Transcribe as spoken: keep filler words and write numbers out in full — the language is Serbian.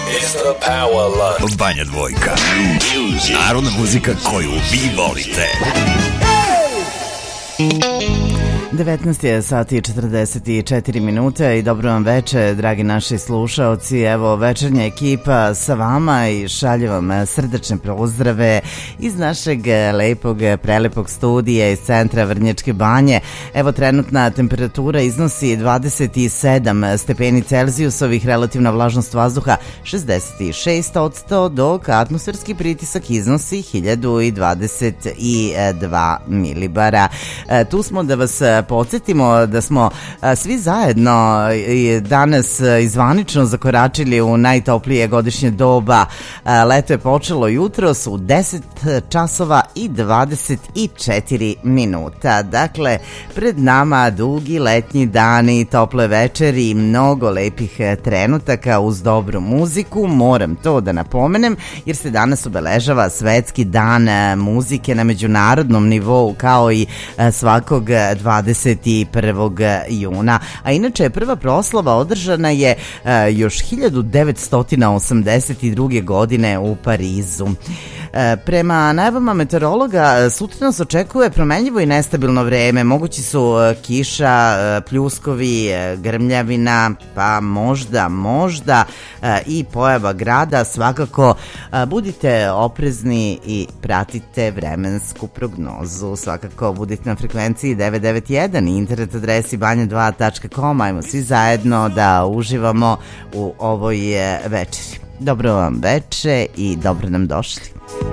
is the Power Lunch. Banja Dvojka. Narodna muzika koju vi volite. devetnaest je sati i četrdeset četiri minute i dobro vam veče, dragi naši slušaoci. Evo, večernja ekipa sa vama i šalje vam srdečne pozdrave iz našeg lepog, prelepog studija iz centra Vrnjačke Banje. Evo, trenutna temperatura iznosi dvadeset sedam stepeni Celzijusovih, relativna vlažnost vazduha šezdeset šest posto, dok atmosferski pritisak iznosi hiljadu dvadeset dva milibara. Tu smo da vas podsjetimo da smo svi zajedno danas izvanično zakoračili u najtoplije godišnje doba. Leto je počelo jutros u deset časova i dvadeset četiri minuta. Dakle, pred nama dugi letnji dani, tople večeri i mnogo lepih trenutaka uz dobru muziku. Moram to da napomenem jer se danas obeležava Svetski dan muzike na međunarodnom nivou, kao i svakog dvadeset prvog juna. A inače, prva proslava održana je uh, još hiljadu devetsto osamdeset druge. godine u Parizu. Uh, prema najavama meteorologa, sutra nas očekuje promenljivo i nestabilno vreme. Mogući su uh, kiša, uh, pljuskovi, uh, grmljavina, pa možda, možda uh, i pojava grada. Svakako uh, budite oprezni i pratite vremensku prognozu. Svakako budite na frekvenciji devet devet jedan i internet adresi banja dva tačka com. Ajmo svi zajedno da uživamo u ovoj večeri. Dobro vam veče i dobro nam došli.